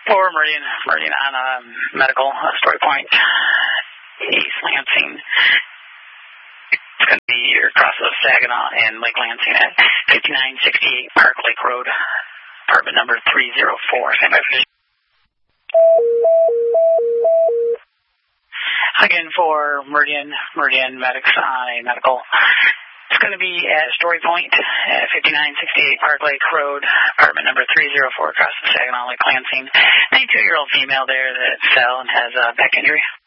For Meridian on medical, Story Point, East Lansing. It's going to be across of Saginaw and Lake Lansing at 5968 Park Lake Road, apartment number 304. Stand by for this. Again, for Meridian Medics on medical. It's going to be at Story Point at 5968 Park Lake Road, apartment number 304 across the Saginaw Lake Lansing. 92-year-old female there that fell and has a back injury.